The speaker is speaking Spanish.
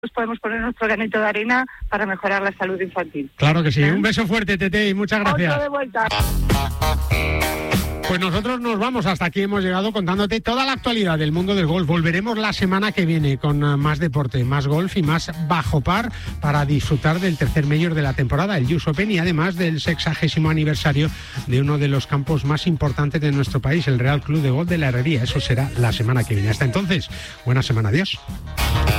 podemos poner nuestro granito de arena para mejorar la salud infantil. Claro que sí. Un beso fuerte, Tete, y muchas gracias. Otro de vuelta. Pues nosotros nos vamos, hasta aquí hemos llegado contándote toda la actualidad del mundo del golf. Volveremos la semana que viene con más deporte, más golf y más bajo par para disfrutar del tercer Major de la temporada, el US Open, y además del 60º aniversario de uno de los campos más importantes de nuestro país, el Real Club de Golf de la Herrería. Eso será la semana que viene. Hasta entonces, buena semana, adiós.